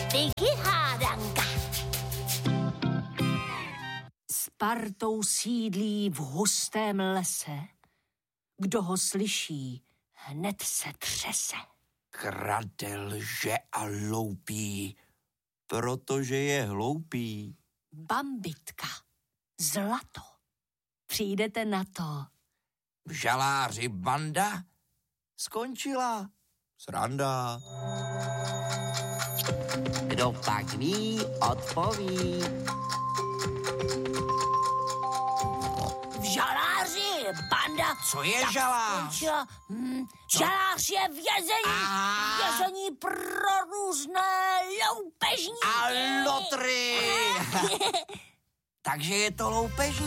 Vicky hádanka. S partou sídlí v hustém lese. Kdo ho slyší, hned se třese. Krade, lže a loupí, protože je hloupý. Bambitka, zlato, přijdete na to. V žaláři banda skončila sranda. Kdo pak ví, odpoví. V žaláři banda. Co je žalář? Žalář je vězení. Vězení pro různé loupežníky. A lotry. Takže je to loupežník.